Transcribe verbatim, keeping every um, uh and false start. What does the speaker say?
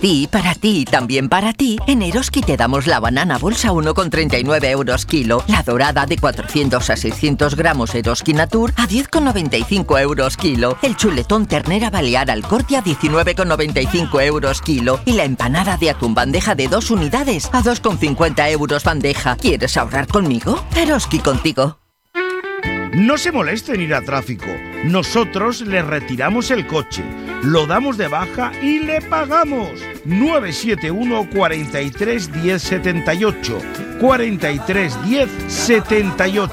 ti, para ti y también para ti, en Eroski te damos la banana bolsa uno con treinta y nueve euros kilo, la dorada de cuatrocientos a seiscientos gramos Eroski Natur a diez con noventa y cinco euros kilo, el chuletón ternera balear Alcorte a diecinueve con noventa y cinco euros kilo y la empanada de atún bandeja de dos unidades a dos con cincuenta euros bandeja. ¿Quieres ahorrar conmigo? Eroski contigo. No se moleste en ir a tráfico. Nosotros le retiramos el coche, lo damos de baja y le pagamos. nueve siete uno, cuarenta y tres, diez, setenta y ocho. cuarenta y tres, diez, setenta y ocho.